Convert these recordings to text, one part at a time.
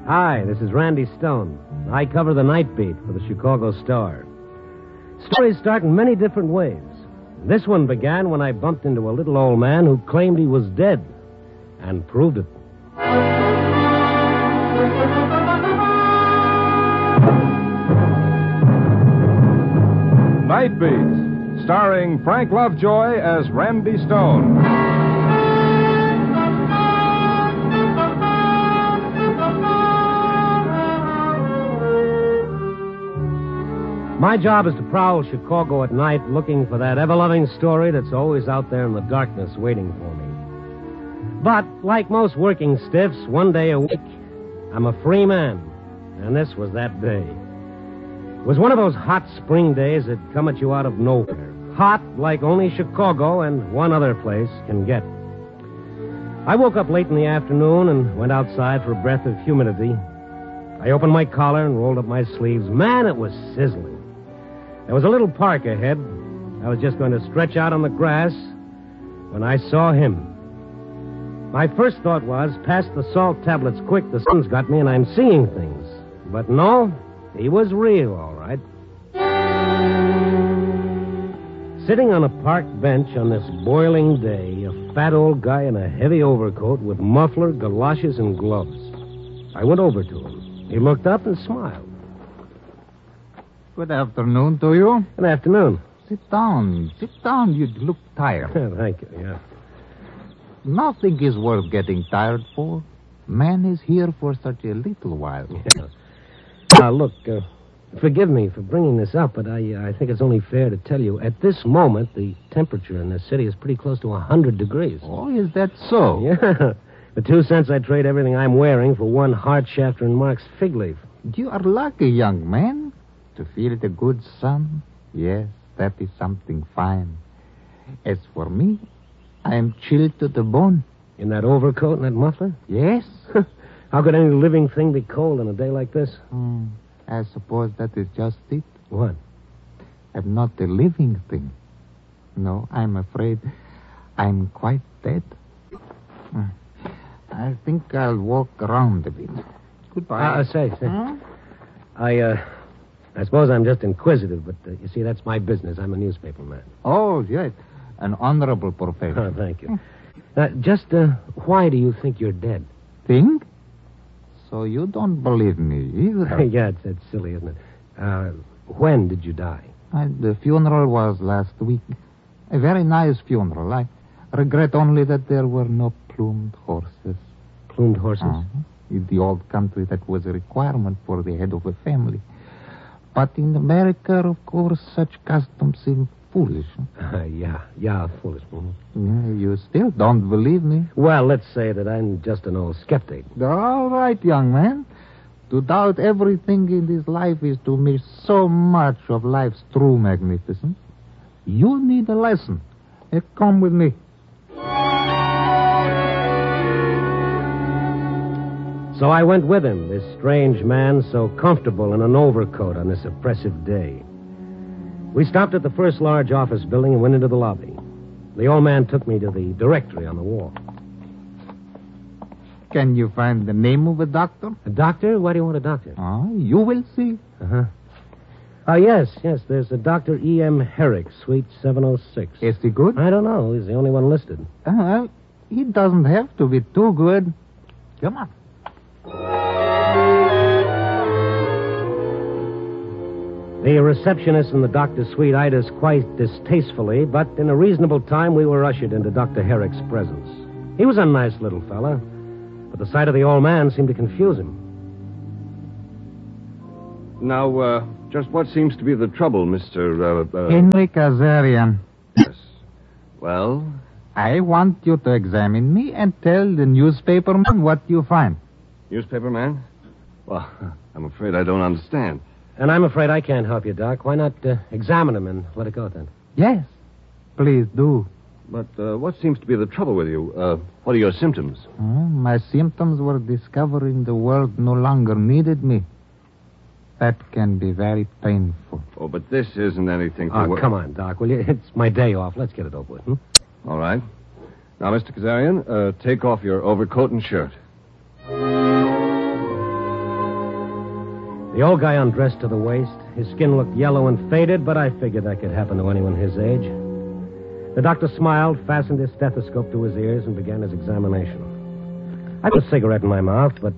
Hi, this is Randy Stone. I cover the night beat for the Chicago Star. Stories start in many different ways. This one began when I bumped into a little old man who claimed he was dead, and proved it. Night Beat, starring Frank Lovejoy as Randy Stone. My job is to prowl Chicago at night looking for that ever-loving story that's always out there in the darkness waiting for me. But, like most working stiffs, one day a week, I'm a free man. And this was that day. It was one of those hot spring days that come at you out of nowhere. Hot like only Chicago and one other place can get. I woke up late in the afternoon and went outside for a breath of humidity. I opened my collar and rolled up my sleeves. Man, it was sizzling. There was a little park ahead. I was just going to stretch out on the grass when I saw him. My first thought was, pass the salt tablets quick, the sun's got me and I'm seeing things. But no, he was real, all right. Sitting on a park bench on this boiling day, a fat old guy in a heavy overcoat with muffler, galoshes, and gloves. I went over to him. He looked up and smiled. Good afternoon to you. Good afternoon. Sit down. Sit down. You look tired. Thank you, yeah. Nothing is worth getting tired for. Man is here for such a little while. Yeah. Look, forgive me for bringing this up, but I think it's only fair to tell you, at this moment, the temperature in this city is pretty close to 100 degrees. Oh, is that so? Yeah. For 2 cents, I'd trade everything I'm wearing for one heart shafter and Mark's fig leaf. You are lucky, young man. To feel the good sun, yes, that is something fine. As for me, I am chilled to the bone. In that overcoat and that muffler? Yes. How could any living thing be cold on a day like this? I suppose that is just it. What? I'm not a living thing. No, I'm afraid I'm quite dead. I think I'll walk around a bit. Goodbye. Say. I suppose I'm just inquisitive, but you see, that's my business. I'm a newspaper man. Oh, yes. An honorable profession. Oh, thank you. Why do you think you're dead? Think? So you don't believe me either? Yeah, it's silly, isn't it? When did you die? The funeral was last week. A very nice funeral. I regret only that there were no plumed horses. Plumed horses? In the old country, that was a requirement for the head of a family. But in America, of course, such customs seem foolish. Yeah, foolish. Mm-hmm. You still don't believe me? Well, let's say that I'm just an old skeptic. All right, young man. To doubt everything in this life is to miss so much of life's true magnificence. You need a lesson. Come with me. So I went with him, this strange man so comfortable in an overcoat on this oppressive day. We stopped at the first large office building and went into the lobby. The old man took me to the directory on the wall. Can you find the name of a doctor? A doctor? Why do you want a doctor? You will see. Yes. There's a Dr. E.M. Herrick, suite 706. Is he good? I don't know. He's the only one listed. He doesn't have to be too good. Come on. The receptionist in the doctor's suite eyed us quite distastefully, but in a reasonable time we were ushered into Dr. Herrick's presence. He was a nice little fella, but the sight of the old man seemed to confuse him. Now, just what seems to be the trouble, Mr. Henry Kazarian. Yes. Well? I want you to examine me and tell the newspaperman what you find. Newspaperman? Well, I'm afraid I don't understand. And I'm afraid I can't help you, Doc. Why not examine him and let it go then? Yes, please do. But what seems to be the trouble with you? What are your symptoms? My symptoms were discovering the world no longer needed me. That can be very painful. Oh, but this isn't anything to... come on, Doc, will you? It's my day off. Let's get it over with. All right. Now, Mr. Kazarian, take off your overcoat and shirt. The old guy undressed to the waist. His skin looked yellow and faded, but I figured that could happen to anyone his age. The doctor smiled, fastened his stethoscope to his ears, and began his examination. I had a cigarette in my mouth, but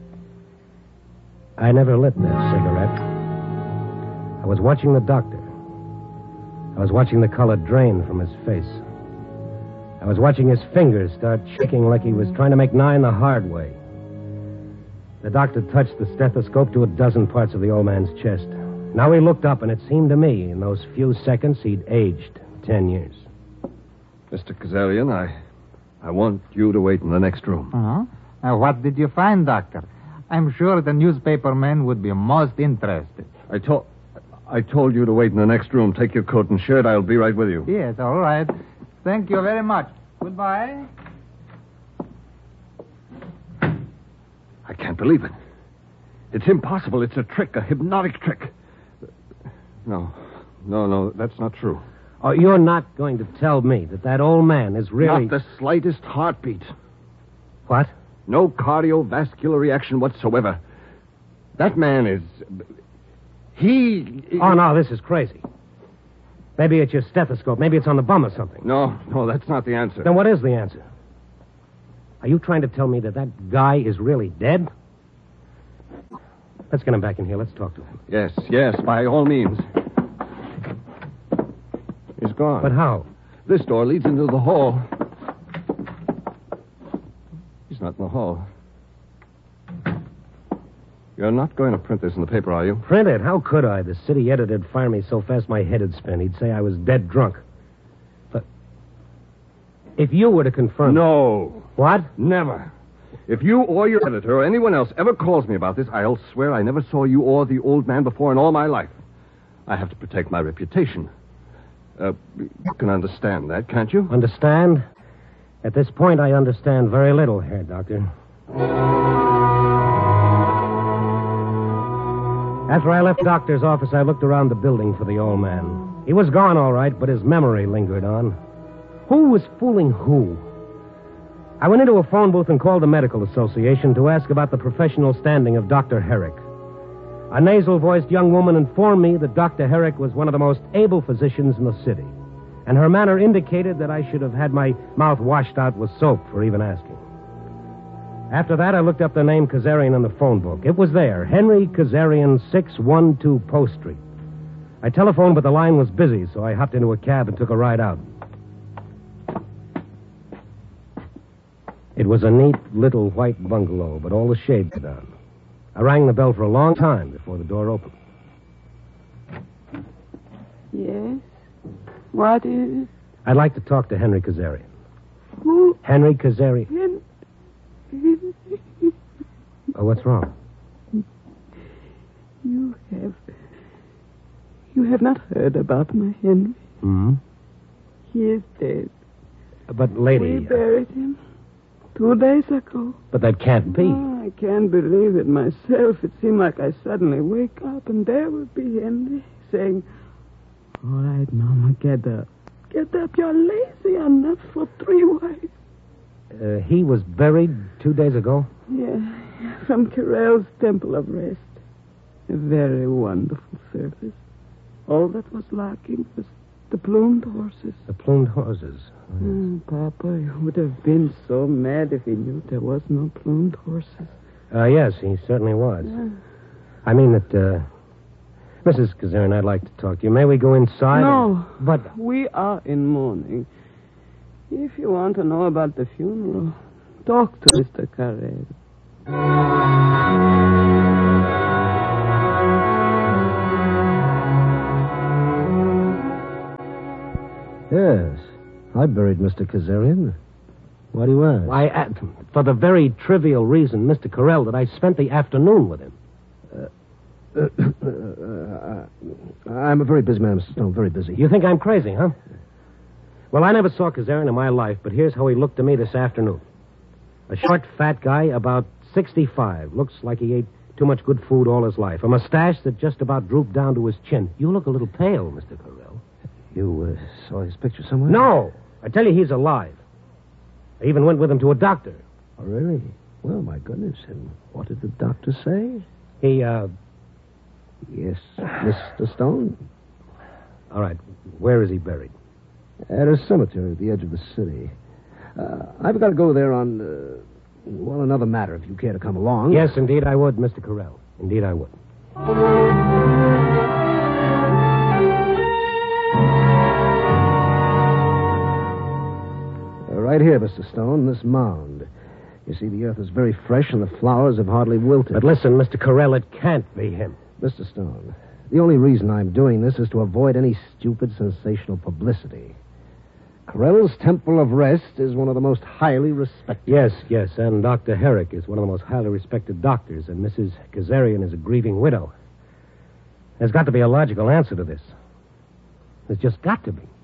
I never lit that cigarette. I was watching the doctor. I was watching the color drain from his face. I was watching his fingers start shaking like he was trying to make 9 the hard way. The doctor touched the stethoscope to a dozen parts of the old man's chest. Now he looked up, and it seemed to me, in those few seconds, he'd aged 10 years. Mr. Kazarian, I want you to wait in the next room. Uh-huh. What did you find, Doctor? I'm sure the newspaperman would be most interested. I told you to wait in the next room. Take your coat and shirt. I'll be right with you. Yes, all right. Thank you very much. Goodbye. I can't believe it. It's impossible. It's a trick, a hypnotic trick. No, that's not true. Oh, you're not going to tell me that old man is really... Not the slightest heartbeat. What? No cardiovascular reaction whatsoever. That man is... Oh, no, this is crazy. Maybe it's your stethoscope. Maybe it's on the bum or something. No, that's not the answer. Then what is the answer? Are you trying to tell me that guy is really dead? Let's get him back in here. Let's talk to him. Yes, by all means. He's gone. But how? This door leads into the hall. He's not in the hall. You're not going to print this in the paper, are you? Print it? How could I? The city editor'd fire me so fast my head would spin. He'd say I was dead drunk. But if you were to confirm... No. What? Never. If you or your editor or anyone else ever calls me about this, I'll swear I never saw you or the old man before in all my life. I have to protect my reputation. You can understand that, can't you? Understand? At this point, I understand very little, Herr Doctor. After I left the doctor's office, I looked around the building for the old man. He was gone, all right, but his memory lingered on. Who was fooling who? I went into a phone booth and called the Medical Association to ask about the professional standing of Dr. Herrick. A nasal-voiced young woman informed me that Dr. Herrick was one of the most able physicians in the city, and her manner indicated that I should have had my mouth washed out with soap for even asking. After that, I looked up the name Kazarian in the phone book. It was there, Henry Kazarian, 612 Post Street. I telephoned, but the line was busy, so I hopped into a cab and took a ride out. It was a neat little white bungalow, but all the shades were down. I rang the bell for a long time before the door opened. Yes? What is? I'd like to talk to Henry Kazarian. Who? Henry Kazarian. Oh, what's wrong? You have not heard about my Henry. Hmm? He is dead. But, lady... We buried him 2 days ago. But that can't be. Oh, I can't believe it myself. It seemed like I suddenly wake up and there would be Henry saying, "All right, Mama, get up. Get up, you're lazy enough for 3 wives." He was buried 2 days ago? Yeah, from Carell's Temple of Rest. A very wonderful service. All that was lacking was the plumed horses. The plumed horses? Papa, he would have been so mad if he knew there was no plumed horses. Yes, he certainly was. Yeah. I mean that, Mrs. Kazarian, I'd like to talk to you. May we go inside? No. But... We are in mourning. If you want to know about the funeral, talk to Mr. Carrell. Yes, I buried Mr. Kazarian. Why do you ask? For the very trivial reason, Mr. Carrell, that I spent the afternoon with him. I'm a very busy man, Mr. Stone, very busy. You think I'm crazy, huh? Well, I never saw Kazarian in my life, but here's how he looked to me this afternoon. A short, fat guy, about 65. Looks like he ate too much good food all his life. A mustache that just about drooped down to his chin. You look a little pale, Mr. Carrell. You saw his picture somewhere? No. I tell you, he's alive. I even went with him to a doctor. Oh, really? Well, my goodness. And what did the doctor say? He Yes, Mr. Stone? All right. Where is he buried? At a cemetery at the edge of the city. I've got to go there on, another matter, if you care to come along. Yes, indeed I would, Mr. Carell. Indeed I would. Right here, Mr. Stone, this mound. You see, the earth is very fresh and the flowers have hardly wilted. But listen, Mr. Carell, it can't be him. Mr. Stone, the only reason I'm doing this is to avoid any stupid, sensational publicity. Carell's Temple of Rest is one of the most highly respected... Yes, and Dr. Herrick is one of the most highly respected doctors, and Mrs. Kazarian is a grieving widow. There's got to be a logical answer to this. There's just got to be.